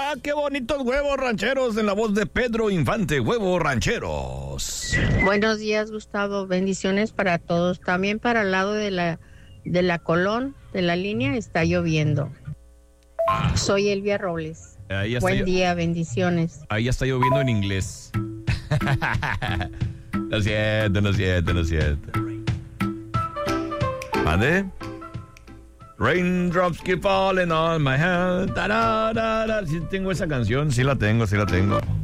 qué bonitos huevos rancheros en la voz de Pedro Infante, huevos rancheros. Buenos días, Gustavo. Bendiciones para todos. También para el lado de la Colón, de la línea, está lloviendo. Soy Elvia Robles. Buen día, bendiciones. Ahí ya está lloviendo en inglés. Lo siento. ¿Mande? Raindrops keep falling on my head. Sí tengo esa canción, sí la tengo.